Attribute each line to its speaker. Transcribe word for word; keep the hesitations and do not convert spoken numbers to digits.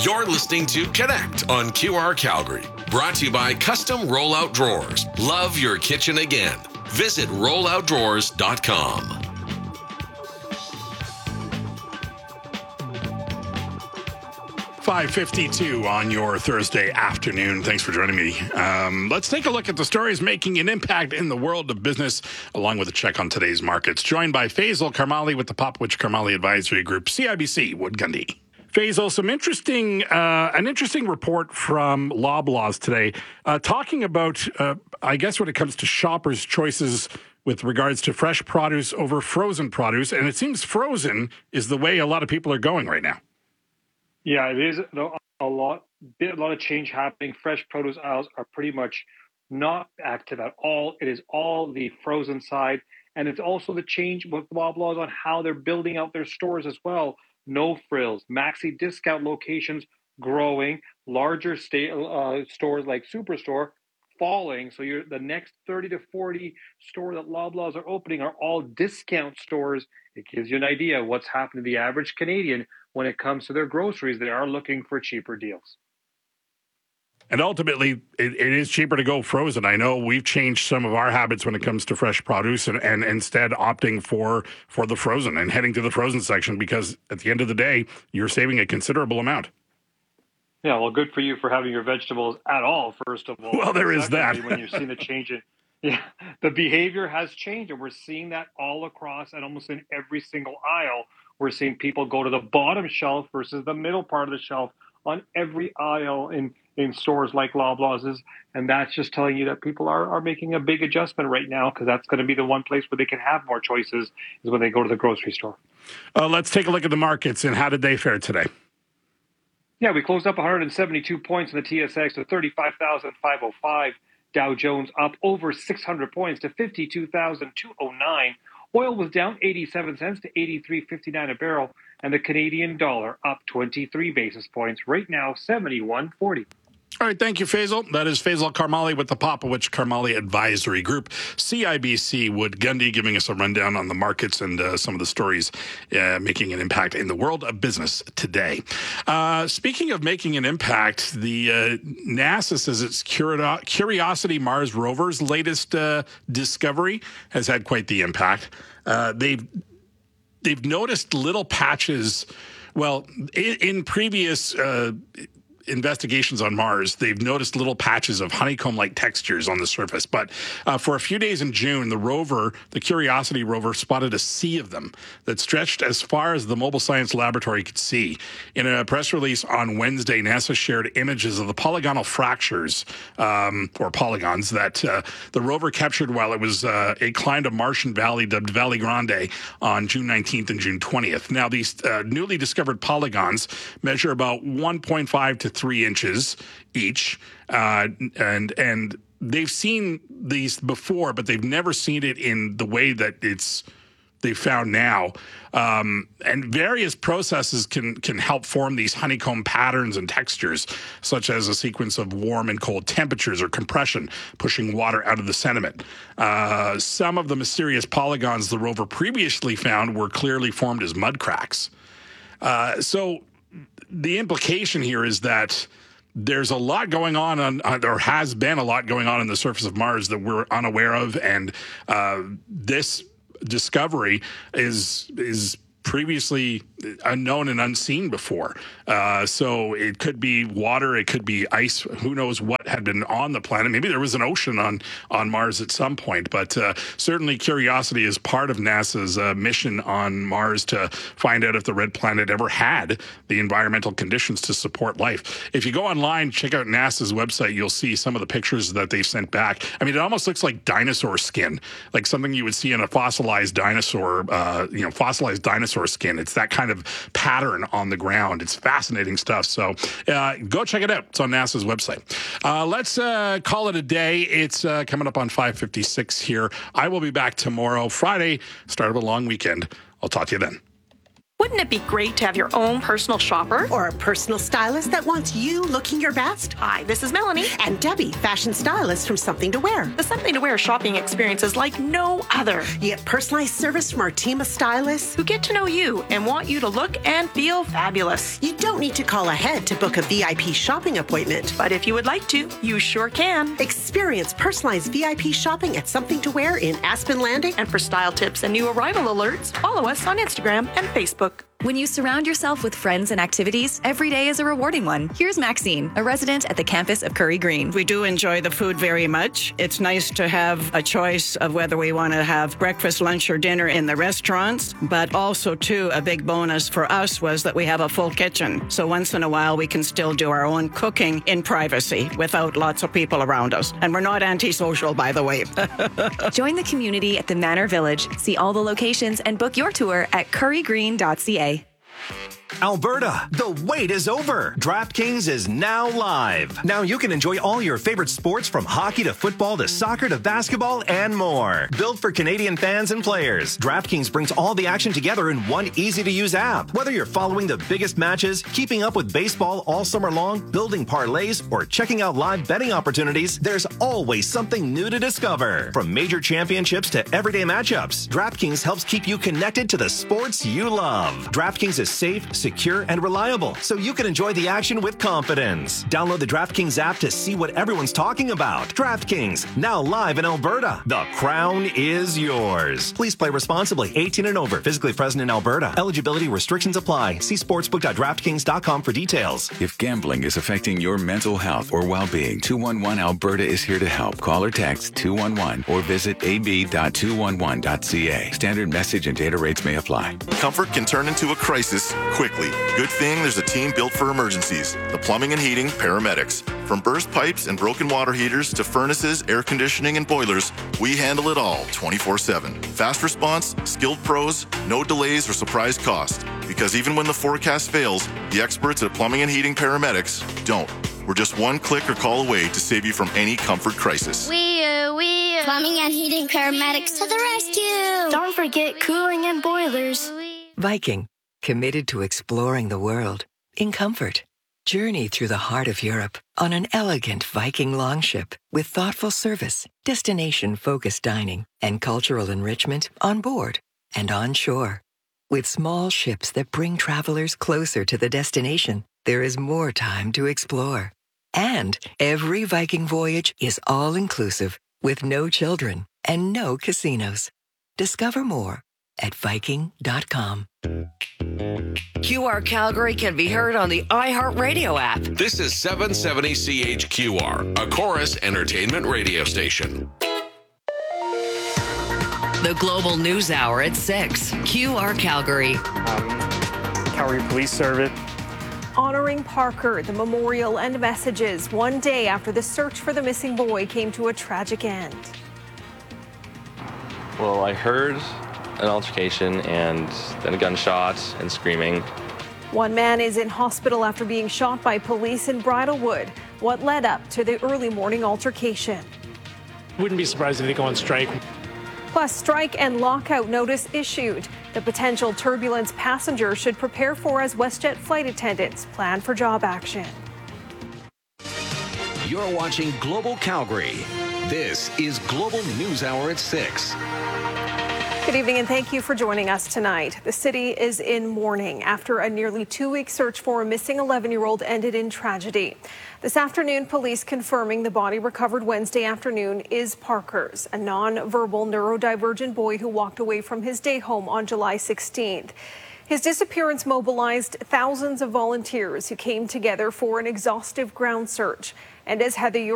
Speaker 1: You're listening to Connect on Q R Calgary. Brought to you by Custom Rollout Drawers. Love your kitchen again. Visit rollout drawers dot com.
Speaker 2: five fifty-two on your Thursday afternoon. Thanks for joining me. Um, let's take a look at the stories making an impact in the world of business, along with a check on today's markets. Joined by Faisal Karmali with the Popowich Karmali Advisory Group, C I B C, Wood Gundy. Faisal, some interesting, uh, an interesting report from Loblaws today, uh, talking about, uh, I guess, when it comes to shoppers' choices with regards to fresh produce over frozen produce, and it seems frozen is the way a lot of people are going right now.
Speaker 3: Yeah, it is a lot, a lot of change happening. Fresh produce aisles are pretty much not active at all. It is all the frozen side, and it's also the change with Loblaws on how they're building out their stores as well. No frills, maxi discount locations growing, larger sta- uh, stores like Superstore falling. So you're the next thirty to forty stores that Loblaws are opening are all discount stores. It gives you an idea of what's happening to the average Canadian when it comes to their groceries. They are looking for cheaper deals.
Speaker 2: And ultimately, it, it is cheaper to go frozen. I know we've changed some of our habits when it comes to fresh produce and, and instead opting for, for the frozen and heading to the frozen section because at the end of the day, you're saving a considerable amount.
Speaker 3: Yeah, well, good for you for having your vegetables at all, first of all.
Speaker 2: Well, there is that.
Speaker 3: When you're seeing the change in, yeah, the behavior has changed, and we're seeing that all across and almost in every single aisle. We're seeing people go to the bottom shelf versus the middle part of the shelf on every aisle in, in stores like Loblaws. And that's just telling you that people are, are making a big adjustment right now because that's going to be the one place where they can have more choices is when they go to the grocery store.
Speaker 2: Uh, let's take a look at the markets and how did they fare today?
Speaker 3: Yeah, we closed up one hundred seventy-two points in the T S X to thirty-five thousand five hundred five. Dow Jones up over six hundred points to fifty-two thousand two hundred nine. Oil was down eighty-seven cents to eighty-three fifty-nine a barrel, and the Canadian dollar up twenty-three basis points, right now seventy-one forty.
Speaker 2: All right, thank you, Faisal. That is Faisal Karmali with the Popowich Karmali Advisory Group. C I B C Wood Gundy giving us a rundown on the markets and uh, some of the stories uh, making an impact in the world of business today. Uh, speaking of making an impact, the uh, NASA says its Curiosity Mars rover's latest uh, discovery has had quite the impact. Uh, they've they've noticed little patches. Well, in, in previous Uh, investigations on Mars, they've noticed little patches of honeycomb-like textures on the surface. But uh, for a few days in June, the rover, the Curiosity rover, spotted a sea of them that stretched as far as the Mobile Science Laboratory could see. In a press release on Wednesday, NASA shared images of the polygonal fractures, um, or polygons, that uh, the rover captured while it was uh, it climbed a Martian valley dubbed Valley Grande on June nineteenth and June twentieth. Now, these uh, newly discovered polygons measure about one point five to three inches each, uh, and and they've seen these before, but they've never seen it in the way that it's they found now. Um, and various processes can can help form these honeycomb patterns and textures, such as a sequence of warm and cold temperatures or compression, pushing water out of the sediment. Uh, some of the mysterious polygons the rover previously found were clearly formed as mud cracks. Uh, so the implication here is that there's a lot going on, on, on, or has been a lot going on on the surface of Mars that we're unaware of, and uh, this discovery is is previously unknown and unseen before. Uh, so it could be water, it could be ice, who knows what had been on the planet. Maybe there was an ocean on, on Mars at some point, but uh, certainly Curiosity is part of NASA's uh, mission on Mars to find out if the red planet ever had the environmental conditions to support life. If you go online, check out NASA's website, you'll see some of the pictures that they've sent back. I mean, it almost looks like dinosaur skin, like something you would see in a fossilized dinosaur, uh, you know, fossilized dinosaur skin. It's that kind of pattern on the ground. It's fascinating stuff. So uh, go check it out. It's on NASA's website. Uh, let's uh, call it a day. It's uh, coming up on five fifty-six here. I will be back tomorrow, Friday, start of a long weekend. I'll talk to you then.
Speaker 4: Wouldn't it be great to have your own personal shopper?
Speaker 5: Or a personal stylist that wants you looking your best?
Speaker 4: Hi, this is Melanie.
Speaker 5: And Debbie, fashion stylist from Something to Wear.
Speaker 4: The Something to Wear shopping experience is like no other.
Speaker 5: You get personalized service from our team of stylists
Speaker 4: who get to know you and want you to look and feel fabulous.
Speaker 5: You don't need to call ahead to book a V I P shopping appointment.
Speaker 4: But if you would like to, you sure can.
Speaker 5: Experience personalized V I P shopping at Something to Wear in Aspen Landing.
Speaker 4: And for style tips and new arrival alerts, follow us on Instagram and Facebook.
Speaker 6: When you surround yourself with friends and activities, every day is a rewarding one. Here's Maxine, a resident at the campus of Curry Green.
Speaker 7: We do enjoy the food very much. It's nice to have a choice of whether we want to have breakfast, lunch, or dinner in the restaurants. But also, too, a big bonus for us was that we have a full kitchen. So once in a while, we can still do our own cooking in privacy without lots of people around us. And we're not antisocial, by the way.
Speaker 6: Join the community at the Manor Village. See all the locations and book your tour at curry green dot c a.
Speaker 8: Alberta, the wait is over. DraftKings is now live. Now you can enjoy all your favorite sports from hockey to football to soccer to basketball and more. Built for Canadian fans and players, DraftKings brings all the action together in one easy-to-use app. Whether you're following the biggest matches, keeping up with baseball all summer long, building parlays, or checking out live betting opportunities, there's always something new to discover. From major championships to everyday matchups, DraftKings helps keep you connected to the sports you love. DraftKings is safe, secure, and reliable, so you can enjoy the action with confidence. Download the DraftKings app to see what everyone's talking about. DraftKings, now live in Alberta. The crown is yours. Please play responsibly. eighteen and over. Physically present in Alberta. Eligibility restrictions apply. See sportsbook dot draftkings dot com for details.
Speaker 9: If gambling is affecting your mental health or well-being, two one one Alberta is here to help. Call or text two one one or visit a b dot two one one dot c a. Standard message and data rates may apply.
Speaker 10: Comfort can turn into a crisis quickly. Good thing there's a team built for emergencies. The Plumbing and Heating Paramedics. From burst pipes and broken water heaters to furnaces, air conditioning, and boilers, we handle it all twenty-four seven. Fast response, skilled pros, no delays or surprise cost. Because even when the forecast fails, the experts at Plumbing and Heating Paramedics don't. We're just one click or call away to save you from any comfort crisis.
Speaker 11: We, uh, we, uh, Plumbing and Heating Paramedics to the rescue.
Speaker 12: Don't forget cooling and boilers.
Speaker 13: Viking, committed to exploring the world in comfort. Journey through the heart of Europe on an elegant Viking longship with thoughtful service, destination-focused dining, and cultural enrichment on board and on shore. With small ships that bring travelers closer to the destination, there is more time to explore. And every Viking voyage is all-inclusive with no children and no casinos. Discover more at viking dot com.
Speaker 14: Q R Calgary can be heard on the iHeartRadio app.
Speaker 1: This is seven seventy C H Q R, a Chorus Entertainment radio station.
Speaker 14: The Global News Hour at six. Q R Calgary.
Speaker 15: Um, Calgary Police Service.
Speaker 16: Honoring Parker, the memorial and messages one day after the search for the missing boy came to a tragic end.
Speaker 17: Well, I heard an altercation and then a gunshot and screaming.
Speaker 16: One man is in hospital after being shot by police in Bridlewood. What led up to the early morning altercation?
Speaker 15: Wouldn't be surprised if they go on strike.
Speaker 16: Plus, strike and lockout notice issued. The potential turbulence passengers should prepare for as WestJet flight attendants plan for job action.
Speaker 18: You're watching Global Calgary. This is Global News Hour at six.
Speaker 16: Good evening and thank you for joining us tonight. The city is in mourning after a nearly two-week search for a missing eleven-year-old ended in tragedy. This afternoon, police confirming the body recovered Wednesday afternoon is Parker's, a non-verbal neurodivergent boy who walked away from his day home on July sixteenth. His disappearance mobilized thousands of volunteers who came together for an exhaustive ground search. And as Heather